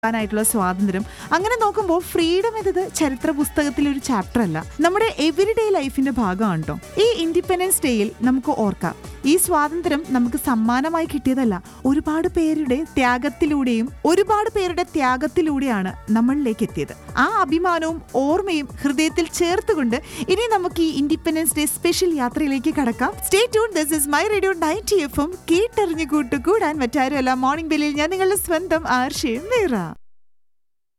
ായിട്ടുള്ള സ്വാതന്ത്ര്യം. അങ്ങനെ നോക്കുമ്പോൾ ഫ്രീഡം എന്നത് ചരിത്ര പുസ്തകത്തിലെ ഒരു ചാപ്റ്റർ അല്ല, നമ്മുടെ എവരിഡേ ലൈഫിന്റെ ഭാഗമാണ് കേട്ടോ. ഈ ഇൻഡിപെൻഡൻസ് ഡേയിൽ നമുക്ക് ഓർക്കാം, ഈ സ്വാതന്ത്ര്യം നമുക്ക് സമ്മാനമായി കിട്ടിയതല്ല, ഒരുപാട് പേരുടെ ത്യാഗത്തിലൂടെയാണ് നമ്മളിലേക്ക് എത്തിയത്. ആ അഭിമാനവും ഓർമ്മയും ഹൃദയത്തിൽ ചേർത്തുകൊണ്ട് ഇനി നമുക്ക് ഈ ഇൻഡിപെൻഡൻസ് ഡേ സ്പെഷ്യൽ യാത്രയിലേക്ക് കടക്കാം. Stay tune, this is my radio 90 FM. കേട്ടറിഞ്ഞു കൂട്ടുകൂടാൻ മറ്റാരുമല്ല, മോർണിംഗ് ബെല്ലിൽ ഞാൻ നിങ്ങളുടെ സ്വന്തം ആർഷയും മീറ.